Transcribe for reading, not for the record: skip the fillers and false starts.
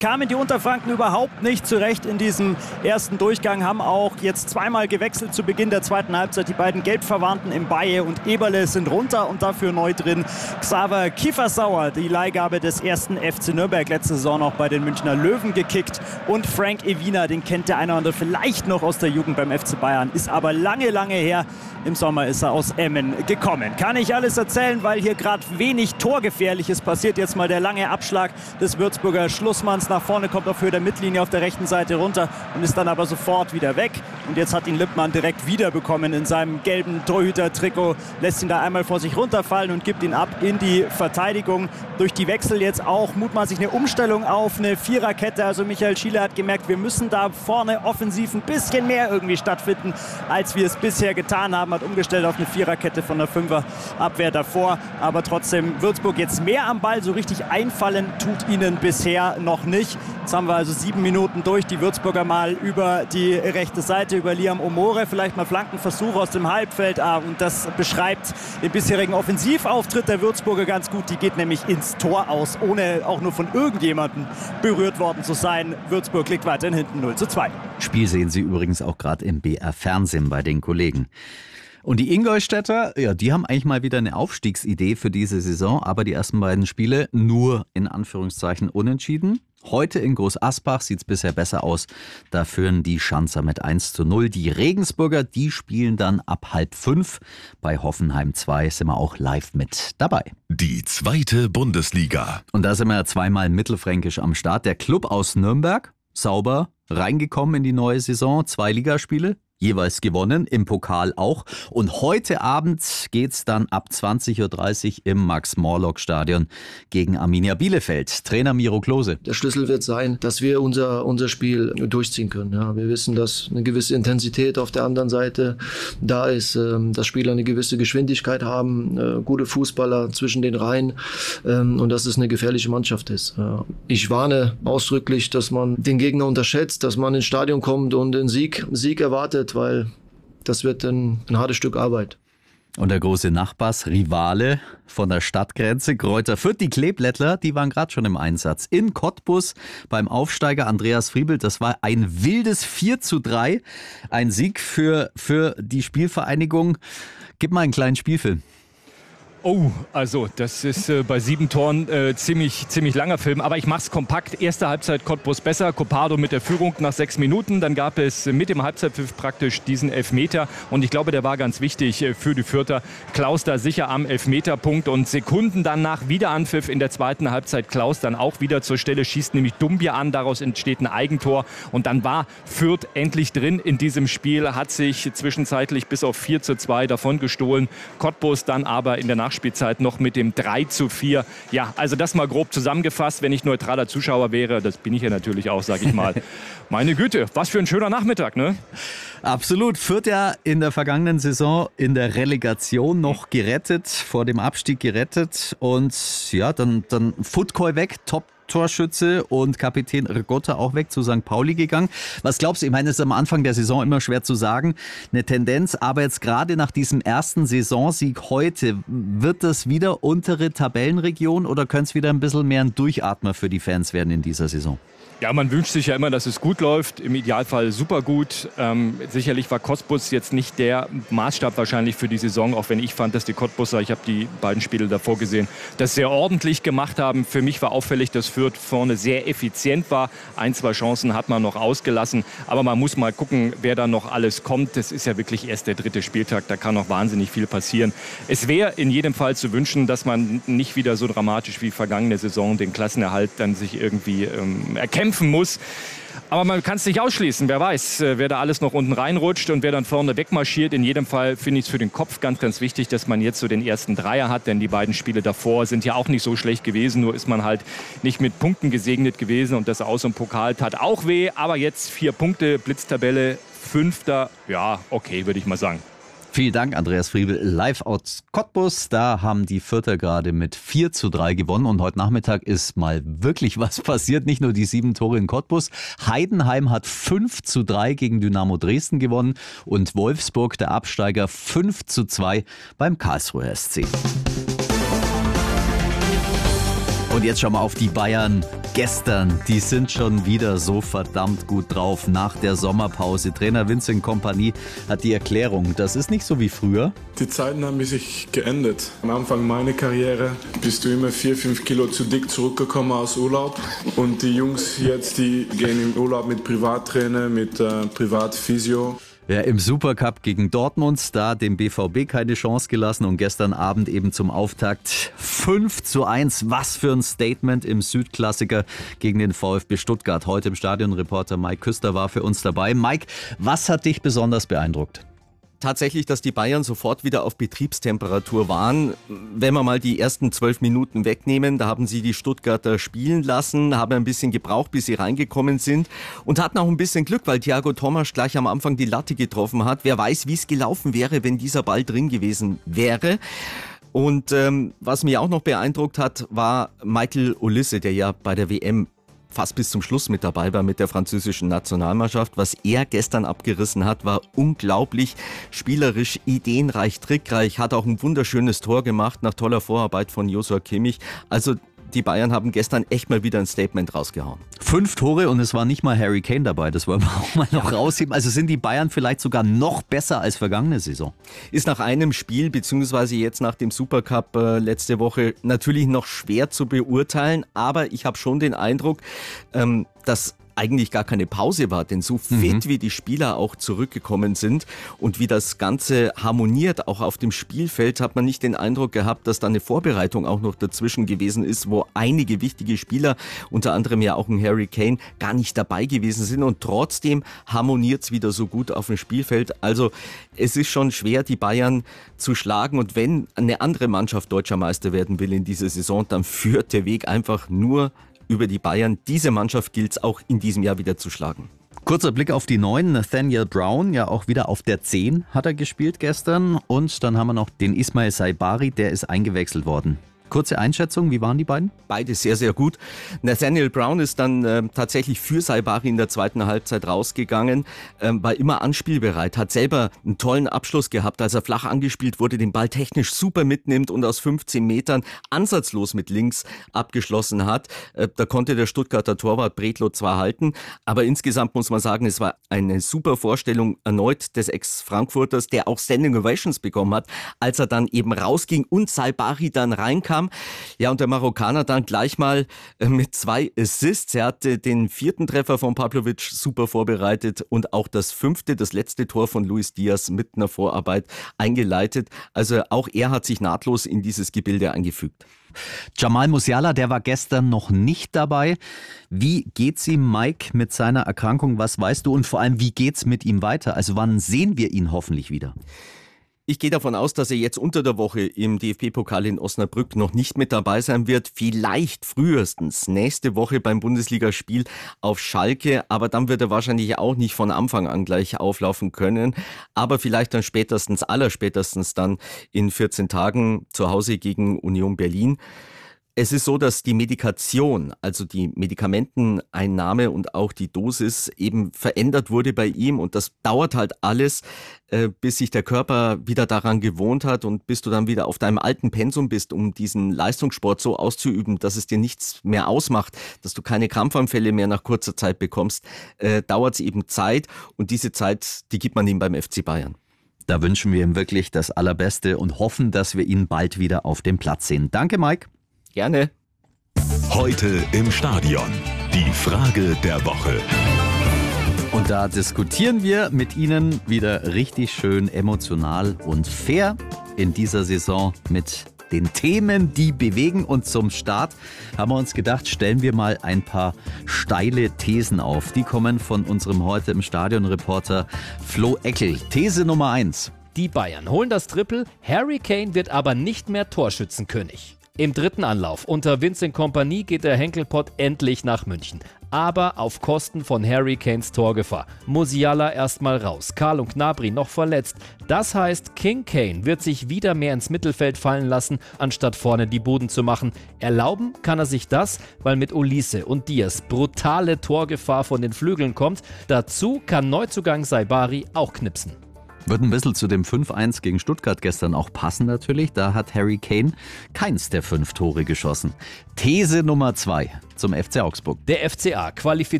Kamen die Unterfranken überhaupt nicht zurecht in diesem ersten Durchgang, haben auch jetzt zweimal gewechselt zu Beginn der zweiten Halbzeit. Die beiden Gelbverwandten Mbaye und Eberle sind runter und dafür neu drin Xaver Kiefersauer, die Leihgabe des ersten FC Nürnberg, letzte Saison noch bei den Münchner Löwen gekickt, und Frank Evina, den kennt der eine oder andere vielleicht noch aus der Jugend beim FC Bayern, ist aber lange her. Im Sommer ist er aus Emmen gekommen. Kann ich alles erzählen, weil hier gerade wenig Torgefährliches passiert. Jetzt mal der lange Abschlag des Würzburger Schlussmanns nach vorne, kommt auf Höhe der Mittellinie auf der rechten Seite runter und ist dann aber sofort wieder weg. Und jetzt hat ihn Lippmann direkt wiederbekommen in seinem gelben Torhüter-Trikot, lässt ihn da einmal vor sich runterfallen und gibt ihn ab in die Verteidigung. Durch die Wechsel jetzt auch mutmaßlich eine Umstellung auf eine Viererkette. Also Michael Schiele hat gemerkt, wir müssen da vorne offensiv ein bisschen mehr irgendwie stattfinden, als wir es bisher getan haben. Hat umgestellt auf eine Viererkette von der Fünferabwehr davor. Aber trotzdem Würzburg jetzt mehr am Ball. So richtig einfallen tut ihnen bisher noch nicht. Jetzt haben wir also 7 Minuten durch. Die Würzburger mal über die rechte Seite, über Liam Omore. Vielleicht mal Flankenversuch aus dem Halbfeld. Und das beschreibt den bisherigen Offensivauftritt der Würzburger ganz gut. Die geht nämlich ins Tor aus, ohne auch nur von irgendjemandem berührt worden zu sein. Würzburg liegt weiterhin hinten 0:2. Spiel sehen Sie übrigens auch gerade im BR-Fernsehen bei den Kollegen. Und die Ingolstädter, ja, die haben eigentlich mal wieder eine Aufstiegsidee für diese Saison, aber die ersten beiden Spiele nur in Anführungszeichen unentschieden. Heute in Groß Asbach sieht es bisher besser aus. Da führen die Schanzer mit 1:0. Die Regensburger, die spielen dann ab 4:30. Bei Hoffenheim 2 sind wir auch live mit dabei. Die zweite Bundesliga. Und da sind wir zweimal mittelfränkisch am Start. Der Club aus Nürnberg, sauber reingekommen in die neue Saison. 2 Ligaspiele, jeweils gewonnen, im Pokal auch. Und heute Abend geht's dann ab 20:30 Uhr im Max-Morlock-Stadion gegen Arminia Bielefeld. Trainer Miro Klose. Der Schlüssel wird sein, dass wir unser Spiel durchziehen können. Ja, wir wissen, dass eine gewisse Intensität auf der anderen Seite da ist, dass Spieler eine gewisse Geschwindigkeit haben, gute Fußballer zwischen den Reihen, und dass es eine gefährliche Mannschaft ist. Ich warne ausdrücklich, dass man den Gegner unterschätzt, dass man ins Stadion kommt und einen Sieg erwartet, weil das wird ein hartes Stück Arbeit. Und der große Nachbarsrivale von der Stadtgrenze, Greuther Fürth, die Kleeblättler, die waren gerade schon im Einsatz. In Cottbus beim Aufsteiger Andreas Friebelt, das war ein wildes 4:3. Ein Sieg für die Spielvereinigung. Gib mal einen kleinen Spielfilm. Oh, also das ist bei 7 Toren ziemlich langer Film, aber ich mach's kompakt. Erste Halbzeit Cottbus besser, Coppado mit der Führung nach 6 Minuten. Dann gab es mit dem Halbzeitpfiff praktisch diesen Elfmeter und ich glaube, der war ganz wichtig für die Fürther. Klaus da sicher am Elfmeterpunkt und Sekunden danach wieder Anpfiff in der zweiten Halbzeit. Klaus dann auch wieder zur Stelle, schießt nämlich Dumbia an, daraus entsteht ein Eigentor und dann war Fürth endlich drin in diesem Spiel, hat sich zwischenzeitlich bis auf 4:2 davon gestohlen. Cottbus dann aber in der Nachspielzeit noch mit dem 3:4. Ja, also das mal grob zusammengefasst, wenn ich neutraler Zuschauer wäre, das bin ich ja natürlich auch, sage ich mal. Meine Güte, was für ein schöner Nachmittag, ne? Absolut. Fürth ja in der vergangenen Saison in der Relegation noch gerettet, vor dem Abstieg gerettet und ja, dann Futkoi weg, Top-Torschütze und Kapitän Rigotta auch weg zu St. Pauli gegangen. Was glaubst du? Ich meine, es ist am Anfang der Saison immer schwer zu sagen, eine Tendenz, aber jetzt gerade nach diesem ersten Saisonsieg heute, wird das wieder untere Tabellenregion oder könnte es wieder ein bisschen mehr ein Durchatmer für die Fans werden in dieser Saison? Ja, man wünscht sich ja immer, dass es gut läuft, im Idealfall super gut. Sicherlich war Cottbus jetzt nicht der Maßstab wahrscheinlich für die Saison, auch wenn ich fand, dass die Cottbuser, ich habe die beiden Spiele davor gesehen, das sehr ordentlich gemacht haben. Für mich war auffällig, dass Fürth vorne sehr effizient war. 1, 2 Chancen hat man noch ausgelassen, aber man muss mal gucken, wer da noch alles kommt. Das ist ja wirklich erst der 3. Spieltag, da kann noch wahnsinnig viel passieren. Es wäre in jedem Fall zu wünschen, dass man nicht wieder so dramatisch wie vergangene Saison den Klassenerhalt dann sich irgendwie erkämpfen muss. Aber man kann es nicht ausschließen. Wer weiß, wer da alles noch unten reinrutscht und wer dann vorne wegmarschiert. In jedem Fall finde ich es für den Kopf ganz, ganz wichtig, dass man jetzt so den ersten Dreier hat. Denn die beiden Spiele davor sind ja auch nicht so schlecht gewesen. Nur ist man halt nicht mit Punkten gesegnet gewesen. Und das Aus- und Pokal tat auch weh. Aber jetzt 4 Punkte, Blitztabelle, 5. Ja, okay, würde ich mal sagen. Vielen Dank, Andreas Friebel, live aus Cottbus. Da haben die Fürther gerade mit 4:3 gewonnen und heute Nachmittag ist mal wirklich was passiert. Nicht nur die 7 Tore in Cottbus. Heidenheim hat 5:3 gegen Dynamo Dresden gewonnen und Wolfsburg, der Absteiger, 5:2 beim Karlsruher SC. Und jetzt schauen wir auf die Bayern gestern. Die sind schon wieder so verdammt gut drauf nach der Sommerpause. Trainer Vincent Kompany hat die Erklärung. Das ist nicht so wie früher. Die Zeiten haben sich geändert. Am Anfang meiner Karriere bist du immer 4-5 Kilo zu dick zurückgekommen aus Urlaub. Und die Jungs jetzt, die gehen im Urlaub mit Privattrainer, mit Privatphysio. Ja, im Supercup gegen Dortmund, da dem BVB keine Chance gelassen und gestern Abend eben zum Auftakt 5:1. Was für ein Statement im Südklassiker gegen den VfB Stuttgart. Heute im Stadionreporter Mike Küster war für uns dabei. Mike, was hat dich besonders beeindruckt? Tatsächlich, dass die Bayern sofort wieder auf Betriebstemperatur waren. Wenn wir mal die ersten 12 Minuten wegnehmen, da haben sie die Stuttgarter spielen lassen, haben ein bisschen gebraucht, bis sie reingekommen sind und hatten auch ein bisschen Glück, weil Thiago Tomasch gleich am Anfang die Latte getroffen hat. Wer weiß, wie es gelaufen wäre, wenn dieser Ball drin gewesen wäre. Und was mich auch noch beeindruckt hat, war Michael Olise, der ja bei der WM fast bis zum Schluss mit dabei war mit der französischen Nationalmannschaft. Was er gestern abgerissen hat, war unglaublich spielerisch, ideenreich, trickreich, hat auch ein wunderschönes Tor gemacht nach toller Vorarbeit von Joshua Kimmich. Also die Bayern haben gestern echt mal wieder ein Statement rausgehauen. 5 Tore und es war nicht mal Harry Kane dabei, das wollen wir auch mal noch rausheben. Also sind die Bayern vielleicht sogar noch besser als vergangene Saison? Ist nach einem Spiel, beziehungsweise jetzt nach dem Supercup letzte Woche natürlich noch schwer zu beurteilen, aber ich habe schon den Eindruck, dass eigentlich gar keine Pause war, denn so fit wie die Spieler auch zurückgekommen sind und wie das Ganze harmoniert, auch auf dem Spielfeld, hat man nicht den Eindruck gehabt, dass da eine Vorbereitung auch noch dazwischen gewesen ist, wo einige wichtige Spieler, unter anderem ja auch ein Harry Kane, gar nicht dabei gewesen sind und trotzdem harmoniert es wieder so gut auf dem Spielfeld. Also es ist schon schwer, die Bayern zu schlagen und wenn eine andere Mannschaft deutscher Meister werden will in dieser Saison, dann führt der Weg einfach nur über die Bayern. Diese Mannschaft gilt es auch in diesem Jahr wieder zu schlagen. Kurzer Blick auf die Neuen. Nathaniel Brown, ja auch wieder auf der 10 hat er gespielt gestern. Und dann haben wir noch den Ismail Saibari, der ist eingewechselt worden. Kurze Einschätzung, wie waren die beiden? Beide sehr, sehr gut. Nathaniel Brown ist dann tatsächlich für Saibari in der zweiten Halbzeit rausgegangen, war immer anspielbereit, hat selber einen tollen Abschluss gehabt, als er flach angespielt wurde, den Ball technisch super mitnimmt und aus 15 Metern ansatzlos mit links abgeschlossen hat. Da konnte der Stuttgarter Torwart Bredlow zwar halten, aber insgesamt muss man sagen, es war eine super Vorstellung erneut des Ex-Frankfurters, der auch Standing Ovations bekommen hat, als er dann eben rausging und Saibari dann reinkam. Ja, und der Marokkaner dann gleich mal mit 2 Assists. Er hatte den 4. Treffer von Pavlovic super vorbereitet und auch das 5., das letzte Tor von Luis Diaz mit einer Vorarbeit eingeleitet. Also auch er hat sich nahtlos in dieses Gebilde eingefügt. Jamal Musiala, der war gestern noch nicht dabei. Wie geht's ihm, Mike, mit seiner Erkrankung? Was weißt du? Und vor allem, wie geht's mit ihm weiter? Also wann sehen wir ihn hoffentlich wieder? Ich gehe davon aus, dass er jetzt unter der Woche im DFB-Pokal in Osnabrück noch nicht mit dabei sein wird. Vielleicht frühestens nächste Woche beim Bundesligaspiel auf Schalke. Aber dann wird er wahrscheinlich auch nicht von Anfang an gleich auflaufen können. Aber vielleicht dann allerspätestens dann in 14 Tagen zu Hause gegen Union Berlin. Es ist so, dass die Medikation, also die Medikamenteneinnahme und auch die Dosis eben verändert wurde bei ihm und das dauert halt alles, bis sich der Körper wieder daran gewohnt hat und bis du dann wieder auf deinem alten Pensum bist, um diesen Leistungssport so auszuüben, dass es dir nichts mehr ausmacht, dass du keine Krampfanfälle mehr nach kurzer Zeit bekommst, dauert es eben Zeit und diese Zeit, die gibt man ihm beim FC Bayern. Da wünschen wir ihm wirklich das Allerbeste und hoffen, dass wir ihn bald wieder auf dem Platz sehen. Danke, Mike. Gerne. Heute im Stadion. Die Frage der Woche. Und da diskutieren wir mit Ihnen wieder richtig schön emotional und fair in dieser Saison mit den Themen, die bewegen. Und zum Start haben wir uns gedacht, stellen wir mal ein paar steile Thesen auf. Die kommen von unserem heute im Stadion-Reporter Flo Eckel. These Nummer 1. Die Bayern holen das Triple, Harry Kane wird aber nicht mehr Torschützenkönig. Im 3. Anlauf unter Vincent Kompany geht der Henkelpott endlich nach München. Aber auf Kosten von Harry Kanes Torgefahr. Musiala erstmal raus, Karl und Gnabry noch verletzt. Das heißt, King Kane wird sich wieder mehr ins Mittelfeld fallen lassen, anstatt vorne die Buden zu machen. Erlauben kann er sich das, weil mit Olise und Diaz brutale Torgefahr von den Flügeln kommt. Dazu kann Neuzugang Saibari auch knipsen. Wird ein bisschen zu dem 5-1 gegen Stuttgart gestern auch passen natürlich. Da hat Harry Kane keins der 5 Tore geschossen. These Nummer 2 zum FC Augsburg. Der FCA qualifiziert